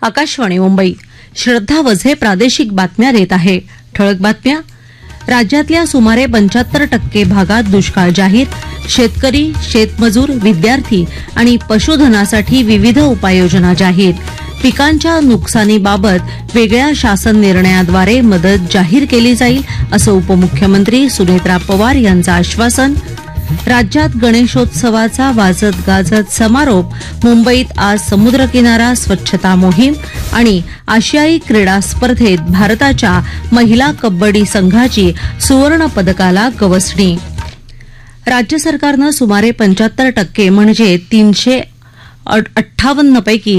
आकाशवाणी मुंबई. श्रद्धा वझे प्रादेशिक बातम्या देत आहे. ठळक बातम्या. राज्यातल्या सुमारे 75% भागात दुष्काळ जाहीर. शेतकरी, शेतमजूर, विद्यार्थी आणि पशुधनासाठी विविध उपाययोजना जाहीर. पिकांच्या नुकसानीबाबत वेगळ्या शासन निर्णयाद्वारे मदत जाहीर केली जाईल असं उपमुख्यमंत्री सुनेत्रा पवार यांचं आश्वासन. राज्यात गणेशोत्सवाचा वाजत गाजत समारोप. मुंबईत आज समुद्रकिनारा स्वच्छता मोहीम आणि आशियाई क्रीडा स्पर्धेत भारताच्या महिला कबड्डी संघाची सुवर्ण पदकाला गवसणी. राज्य सरकारनं सुमारे 75% म्हणजे 358 पैकी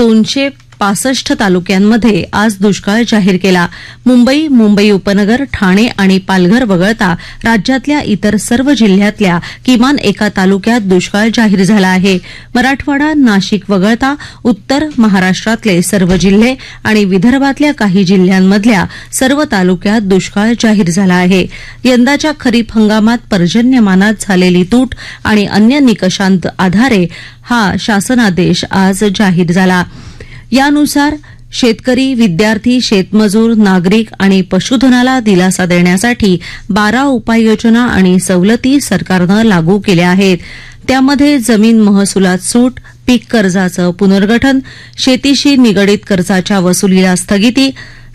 265 तालुक्यांमध्ये आज दुष्काळ जाहीर केला. मुंबई, मुंबई उपनगर, ठाणे आणि पालघर वगळता राज्यातल्या इतर सर्व जिल्ह्यातल्या किमान एका तालुक्यात दुष्काळ जाहीर झाला आहे. मराठवाडा, नाशिक वगळता उत्तर महाराष्ट्रातले सर्व जिल्हे आणि विदर्भातल्या काही जिल्ह्यांमधल्या सर्व तालुक्यात दुष्काळ जाहीर झाला आहे. यंदाच्या खरीप हंगामात पर्जन्यमानात झालेली तूट आणि अन्य निकषांत आधारे हा शासनादेश आज जाहीर झाला. यानुसार शेतकरी, विद्यार्थी, शेतमजूर, नागरिक आणि पशुधनाला दिलासा देण्यासाठी 12 उपाययोजना आणि सवलती सरकारनं लागू केल्या आहेत. त्यामध्ये जमीन महसुलात सूट, पीक कर्जाचं पुनर्गठन, शेतीशी निगडित कर्जाच्या वसुलीला स्थगिती,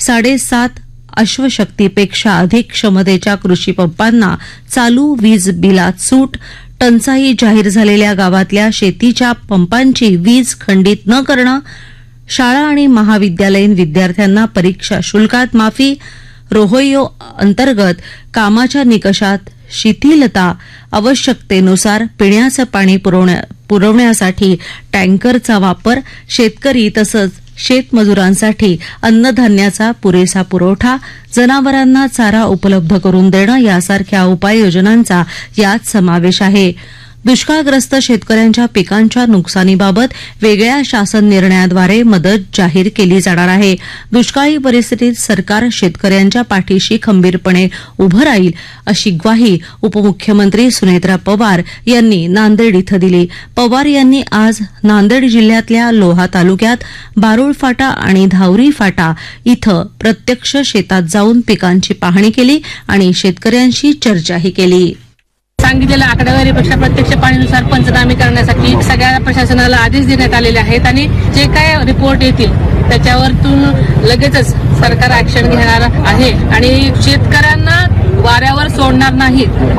7.5 अश्वशक्तीपेक्षा अधिक क्षमतेच्या कृषीपंपांना चालू वीज बिलात सूट, टंचाई जाहीर झालेल्या गावातल्या शेतीच्या पंपांची वीज खंडित न करणं, शाळा आणि महाविद्यालयीन विद्यार्थ्यांना परीक्षा शुल्कात माफी, रोहयो अंतर्गत कामाच्या निकषात शिथिलता, आवश्यकतेनुसार पिण्याचं पाणी पुरवण्यासाठी टँकरचा वापर, शेतकरी तसंच शेतमजुरांसाठी अन्नधान्याचा पुरेसा पुरवठा, जनावरांना चारा उपलब्ध करून देणं यासारख्या उपाययोजनांचा यात समावेश आहे. दुष्काळग्रस्त शेतकऱ्यांच्या पिकांच्या नुकसानीबाबत वेगळ्या शासन निर्णयाद्वारे मदत जाहीर केली जाणार आहे. दुष्काळी परिस्थितीत सरकार शेतकऱ्यांच्या पाठीशी खंबीरपणे उभं राहील अशी ग्वाही उपमुख्यमंत्री सुनेत्रा पवार यांनी नांदेड इथं दिली. पवार यांनी आज नांदेड जिल्ह्यातल्या लोहा तालुक्यात बारूळ फाटा आणि धावरी फाटा इथं प्रत्यक्ष शेतात जाऊन पिकांची पाहणी केली आणि शेतकऱ्यांशी चर्चाही केली. सांगितलेल्या आकडेवारीपेक्षा प्रत्यक्ष पाणीनुसार पंचनामे करण्यासाठी सगळ्या प्रशासनाला आदेश देण्यात आलेले आहेत आणि जे काय रिपोर्ट येतील त्याच्यावरतून लगेचच सरकार ऍक्शन घेणार आहे आणि शेतकऱ्यांना वाऱ्यावर सोडणार नाहीत.